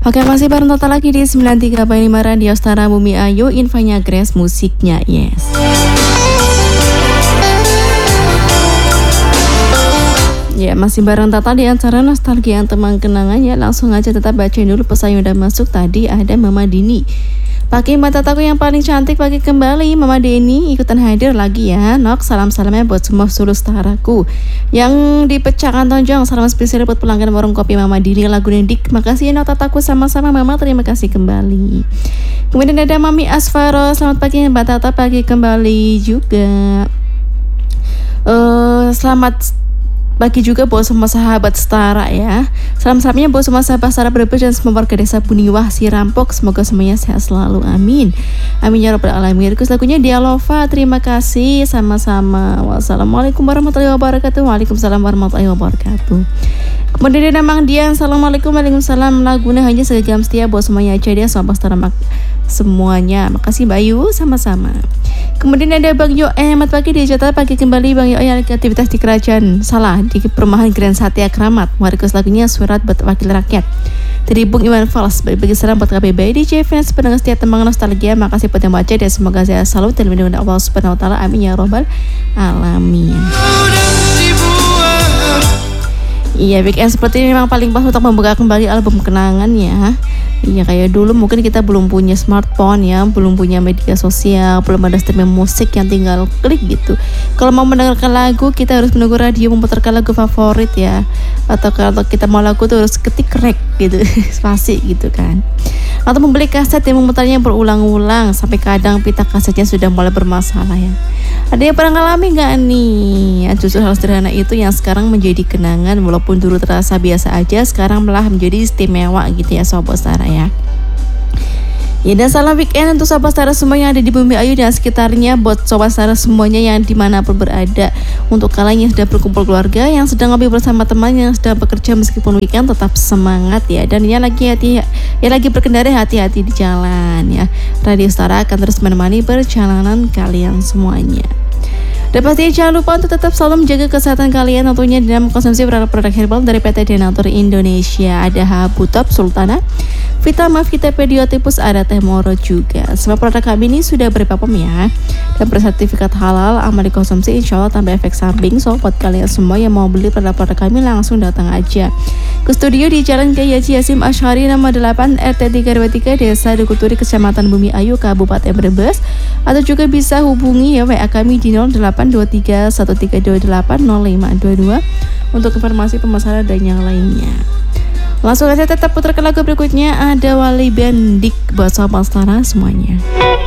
Oke, masih bareng total lagi di 93.5 Radio Stara Bumi Ayu, infonya Grace, musiknya Yes. Ya, masih bareng Tata di acara Nostalgia Teman Kenangan ya. Langsung aja tetap bacain dulu pesan yang udah masuk. Tadi ada Mama Dini. Pakai Mbak Tataku yang paling cantik pagi kembali. Mama Deni ikutan hadir lagi ya. Nok, salam-salamnya buat semua seluruh staraku yang dipecahkan tonjong. Salam spesial buat pelanggan warung kopi Mama Dini lagu Dik. Makasih ya Nok Tataku, sama-sama Mama, terima kasih kembali. Kemudian ada Mami Asfaro, selamat pagi Mbak Tata, pagi kembali juga. Selamat bagi juga buat semua sahabat Setara ya. Salam-salamnya buat semua sahabat Setara Brebes dan semua warga desa Buniwah Sirampok. Semoga semuanya sehat selalu, amin. Amin ya rabbal alamin. Request lagunya Dialova, terima kasih, sama-sama. Wassalamualaikum warahmatullahi wabarakatuh. Waalaikumsalam warahmatullahi wabarakatuh. Kemudian ada Mang Dian, assalamualaikum. Waalaikumsalam. Lagunya hanya segam setia buat semuanya aja dia, sahabat Setara semuanya. Makasih Bayu, sama-sama. Kemudian ada Bang Yo, selamat pagi di Jakarta, pagi kembali Bang Yo yang aktivitas di kerajaan salah di perumahan Grand Satya Kramat. Request lagunya Surat buat Wakil Rakyat dari Bung Iwan Fals. Bagi salam buat KBB di JFNS pendengar setia Tembang Nostalgia. Makasih buat yang baca dan semoga saya selalu terlindungi oleh Allah Subhanahu wa taala. Amin ya rabbal alamin. Iya, weekend seperti ini memang paling pas untuk membuka kembali album kenangan ya. Iya, kayak dulu mungkin kita belum punya smartphone ya, belum punya media sosial, belum ada streaming musik yang tinggal klik gitu. Kalau mau mendengarkan lagu, kita harus menunggu radio memutarkan lagu favorit ya. Atau kalau kita mau lagu tuh harus ketik rek gitu, spasi gitu kan. Atau membeli kaset yang memutarnya berulang-ulang sampai kadang pita kasetnya sudah mulai bermasalah ya. Ada yang pernah ngalami gak nih? Justru hal sederhana itu yang sekarang menjadi kenangan, walaupun dulu terasa biasa aja, sekarang malah menjadi istimewa gitu ya Sobat Setara ya. Ya, dan salam weekend untuk Sobat Setara semua yang ada di Bumi Ayu dan sekitarnya. Buat Sobat Setara semuanya yang dimanapun berada. Untuk kalian yang sedang berkumpul keluarga, yang sedang ngopi bersama teman, yang sedang bekerja meskipun weekend, tetap semangat ya. Dan yang lagi berkendara, hati-hati di jalan ya. Radio Setara akan terus menemani perjalanan kalian semuanya. Dan pastinya jangan lupa untuk tetap selalu menjaga kesehatan kalian, tentunya dalam konsumsi produk-produk herbal dari PT Denatur Indonesia. Ada Habu Top Sultana, Vitamin Vita Pediotipus, ada Teh Moro juga. Semua produk kami ini sudah berPAPM ya, dan bersertifikat halal, aman dikonsumsi, insya Allah tanpa efek samping. So buat kalian semua yang mau beli produk-produk kami, langsung datang aja ke studio di Jalan Kiai Haji Hasyim Asy'ari nomor 8 RT 323 Desa Dukuturi Kecamatan Bumi Ayu Kabupaten Brebes, atau juga bisa hubungi ya WA kami di 082313280522 untuk informasi pemesanan dan yang lainnya. Langsung aja tetap putarkan lagu berikutnya, ada Wali Bendik buat Sobat Setara semuanya.